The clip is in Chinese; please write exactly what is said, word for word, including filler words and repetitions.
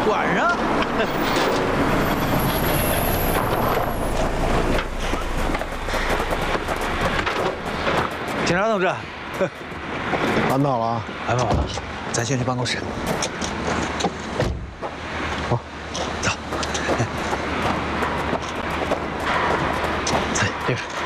晚上。警察同志， 安排好了啊？ 安排好了，咱先去办公室。 好， 走。在这边。